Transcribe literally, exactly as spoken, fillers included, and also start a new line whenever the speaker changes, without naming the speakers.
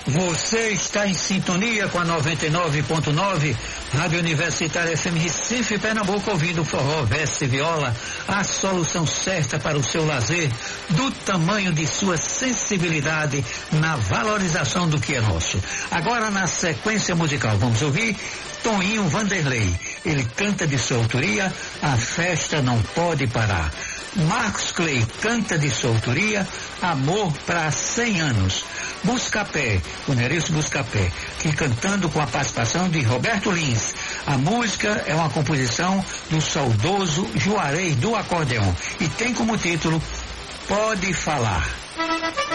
Você está em sintonia com a noventa e nove ponto nove, Rádio Universitária F M Recife, Pernambuco, ouvindo forró, verso e viola, a solução certa para o seu lazer, do tamanho de sua sensibilidade na valorização do que é nosso. Agora, na sequência musical, vamos ouvir Toninho Vanderlei. Ele canta de sua autoria, A Festa Não Pode Parar. Marcos Clay canta de sua autoria, Amor para cem anos. Buscapé, o Nerilson Buscapé, que cantando com a participação de Roberto Lins. A música é uma composição do saudoso Juarez do Acordeão e tem como título Pode Falar.